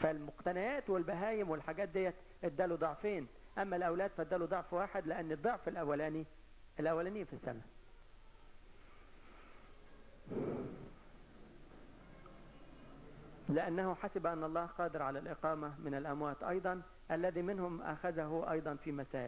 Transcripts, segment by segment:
فالمقتنيات والبهايم والحاجات ديت اداله ضعفين، اما الاولاد فاداله ضعف واحد، لان الضعف الاولاني في السماء. لأنه حسب أن الله قادر على الإقامة من الأموات أيضا، الذي منهم أخذه أيضا في مثال.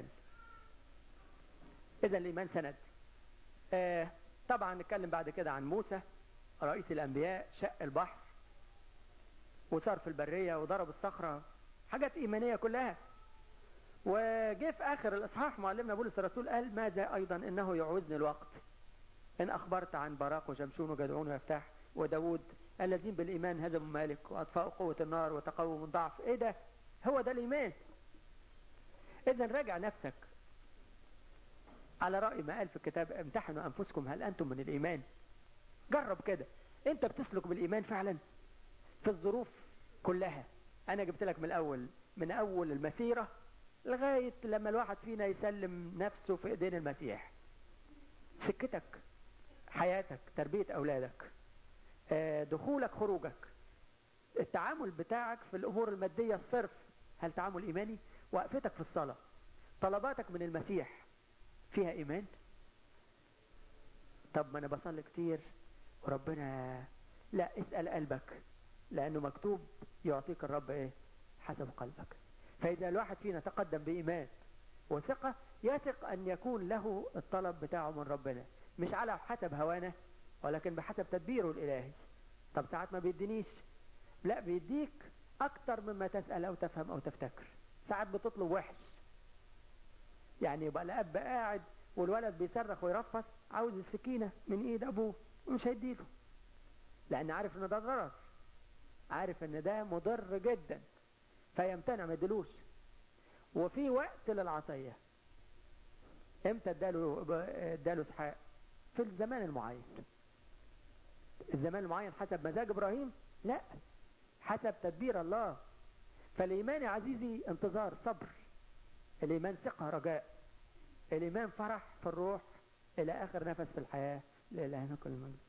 إذن الإيمان سند. طبعا نتكلم بعد كده عن موسى رئيس الأنبياء، شق البحر وصار في البرية وضرب الصخرة، حاجات إيمانية كلها. وجه في آخر الإصحاح معلمنا بولس الرسول قال ماذا أيضا إنه يعوزني الوقت إن أخبرت عن باراق وشمشون وجدعون ويفتح وداود الذين بالإيمان هزموا مالك وأطفأوا قوة النار وتقووا من ضعف. إيه ده؟ هو ده الإيمان. إذن راجع نفسك على رأي ما قال في الكتاب امتحنوا أنفسكم هل أنتم من الإيمان. جرب كده، أنت بتسلك بالإيمان فعلا في الظروف كلها. أنا جبت لك من أول المسيرة لغاية لما الواحد فينا يسلم نفسه في إيدين المسيح. سكتك، حياتك، تربية أولادك، دخولك خروجك، التعامل بتاعك في الأمور المادية الصرف، هل تعامل إيماني؟ وقفتك في الصلاة، طلباتك من المسيح فيها إيمان؟ طب ما أنا بصلي كتير وربنا، لا، اسأل قلبك، لأنه مكتوب يعطيك الرب إيه؟ حسب قلبك. فإذا الواحد فينا تقدم بإيمان وثقة، يثق أن يكون له الطلب بتاعه من ربنا، مش على حسب هوانا ولكن بحسب تدبيره الإلهي. طب ساعات ما بيدينيش، لا، بيديك أكتر مما تسأل أو تفهم أو تفتكر. ساعات بتطلب وحش، يعني يبقى الأب قاعد والولد بيصرخ ويرفص عاوز السكينة من إيد أبوه ومش هيديله، لأن عارف إن ده ضرر، عارف إن ده مضر جدا، فيمتنع ما يديلوش. وفي وقت للعطية. امتى اداله اسحاق؟ في الزمان المعين. الزمان المعين حسب مزاج ابراهيم؟ لا، حسب تدبير الله. فالايمان يا عزيزي انتظار، صبر. الايمان ثقة، رجاء. الايمان فرح في الروح الى اخر نفس في الحياة. لإلهنا كل المجد.